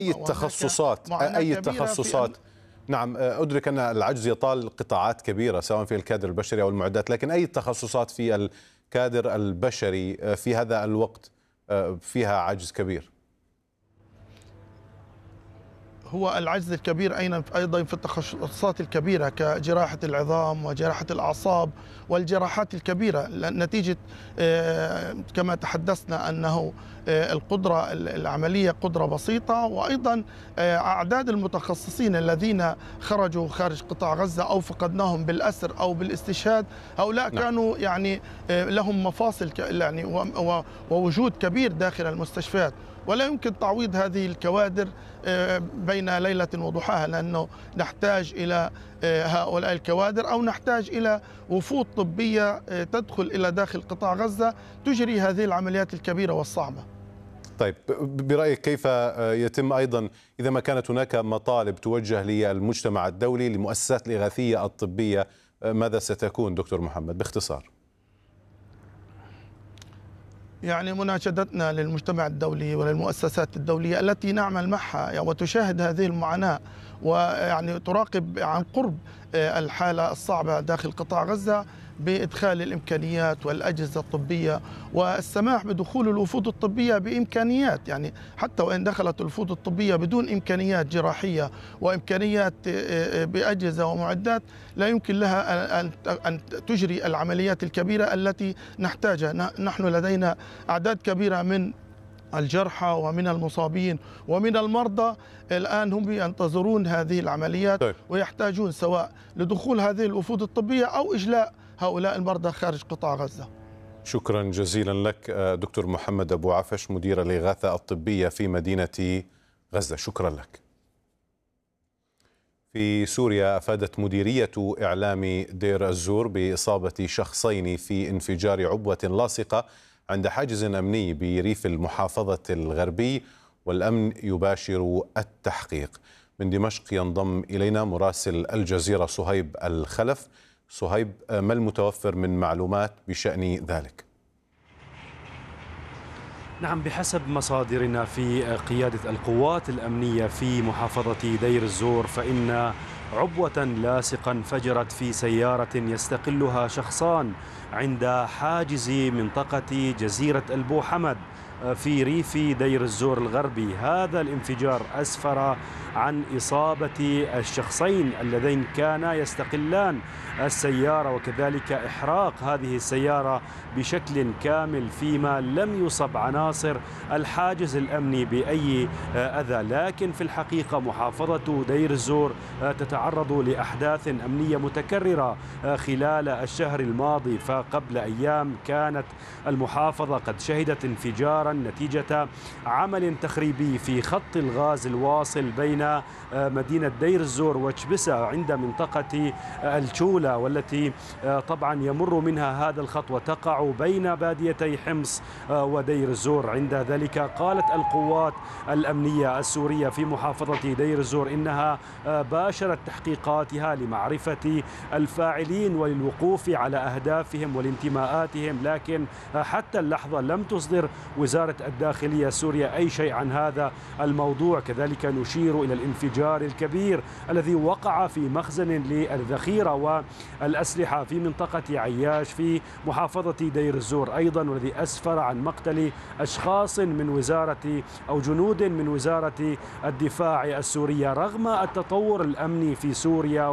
أي التخصصات أي التخصصات نعم، أدرك أن العجز يطال قطاعات كبيرة سواء في الكادر البشري أو المعدات، لكن أي التخصصات في الكادر البشري في هذا الوقت فيها عجز كبير؟ هو العجز الكبير أيضا في التخصصات الكبيرة كجراحة العظام وجراحة الأعصاب والجراحات الكبيرة، نتيجة كما تحدثنا أنه القدرة العملية قدرة بسيطة، وأيضا أعداد المتخصصين الذين خرجوا خارج قطاع غزة أو فقدناهم بالأسر أو بالاستشهاد، هؤلاء كانوا يعني لهم مفاصل يعني ووجود كبير داخل المستشفيات، ولا يمكن تعويض هذه الكوادر بين ليلة وضحاها، لأنه نحتاج إلى هؤلاء الكوادر أو نحتاج إلى وفود طبية تدخل إلى داخل قطاع غزة تجري هذه العمليات الكبيرة والصعبة. طيب، برأيك كيف يتم أيضا إذا ما كانت هناك مطالب توجه للمجتمع الدولي للمؤسسات الإغاثية الطبية، ماذا ستكون دكتور محمد باختصار؟ يعني مناشدتنا للمجتمع الدولي وللمؤسسات الدولية التي نعمل معها وتشاهد هذه المعاناة ويعني تراقب عن قرب الحالة الصعبة داخل قطاع غزة بإدخال الإمكانيات والأجهزة الطبية والسماح بدخول الوفود الطبية بإمكانيات، يعني حتى وإن دخلت الوفود الطبية بدون إمكانيات جراحية وإمكانيات بأجهزة ومعدات لا يمكن لها أن تجري العمليات الكبيرة التي نحتاجها. نحن لدينا أعداد كبيرة من الجرحى ومن المصابين ومن المرضى الآن هم ينتظرون هذه العمليات ويحتاجون سواء لدخول هذه الوفود الطبية أو إجلاء هؤلاء المرضى خارج قطاع غزة. شكرا جزيلا لك دكتور محمد أبو عفش، مدير الإغاثة الطبية في مدينة غزة، شكرا لك. في سوريا أفادت مديرية إعلام دير الزور بإصابة شخصين في انفجار عبوة لاصقة عند حاجز أمني بريف المحافظة الغربي، والأمن يباشر التحقيق. من دمشق ينضم إلينا مراسل الجزيرة صهيب الخلف. صهيب، ما المتوفر من معلومات بشأن ذلك؟ نعم، بحسب مصادرنا في قيادة القوات الأمنية في محافظة دير الزور، فإن عبوة لاصقة انفجرت في سيارة يستقلها شخصان عند حاجز منطقة جزيرة البو حمد في ريف دير الزور الغربي. هذا الانفجار أسفر عن إصابة الشخصين اللذين كانا يستقلان السيارة وكذلك إحراق هذه السيارة بشكل كامل، فيما لم يصب عناصر الحاجز الأمني بأي أذى. لكن في الحقيقة محافظة دير الزور تتعرض لأحداث أمنية متكررة خلال الشهر الماضي، فقبل أيام كانت المحافظة قد شهدت انفجارا نتيجة عمل تخريبي في خط الغاز الواصل بين مدينة دير الزور وشبسة عند منطقة الشولة، والتي طبعا يمر منها هذا الخط وتقع بين باديتي حمص ودير الزور. عند ذلك قالت القوات الأمنية السورية في محافظة دير الزور إنها باشرت تحقيقاتها لمعرفة الفاعلين وللوقوف على أهدافهم والانتماءاتهم، لكن حتى اللحظة لم تصدر وزارة الداخلية السورية أي شيء عن هذا الموضوع. كذلك نشير إلى الانفجار الكبير الذي وقع في مخزن للذخيرة والأسلحة في منطقة عياش في محافظة دير الزور أيضا، والذي أسفر عن مقتل أشخاص من وزارة أو جنود من وزارة الدفاع السورية. رغم التطور الأمني في سوريا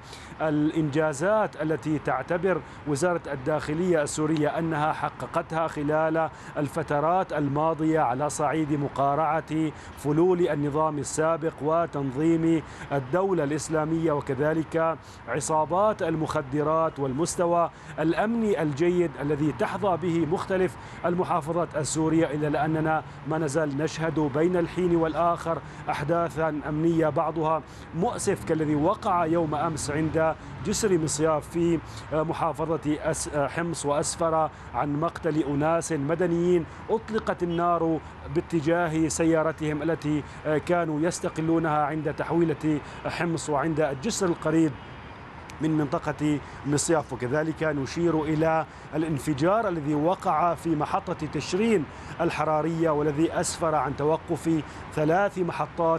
والإنجازات التي تعتبر وزارة الداخلية السورية أنها حققتها خلال الفترات الماضية على صعيد مقارعة فلول النظام السابق وتنظيم الدولة الإسلامية وكذلك عصابات المخدرات والمستوى الأمني الجيد الذي تحظى به مختلف المحافظات السورية، إلا أننا ما نزال نشهد بين الحين والآخر أحداثا أمنية بعضها مؤسف كالذي وقع يوم أمس عند جسر مصياف في محافظة حمص، وأسفر عن مقتل أناس مدنيين أطلقت النار باتجاه سيارتهم التي كانوا يستقلونها عند تحويلة حمص وعند الجسر القريب من منطقة مصياف. وكذلك نشير إلى الانفجار الذي وقع في محطة تشرين الحرارية والذي أسفر عن توقف 3 محطات